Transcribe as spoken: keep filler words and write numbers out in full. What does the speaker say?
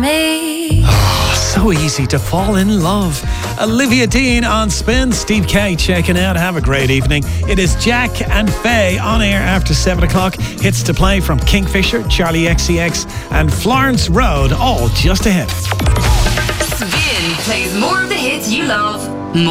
Me. Oh, so easy to fall in love. Olivia Dean on Spin. Steve K checking out. Have a great evening. It is Jack and Faye on air after seven o'clock. Hits to play from Kingfisher, Charlie X C X and Florence Road, all just ahead. Spin plays more of the hits you love.